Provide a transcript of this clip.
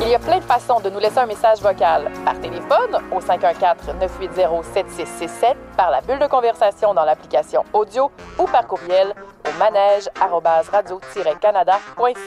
Il y a plein de façons de nous laisser un message vocal. Par téléphone, au 514-980-7667, par la bulle de conversation dans l'application audio ou par courriel au manège@radio-canada.ca.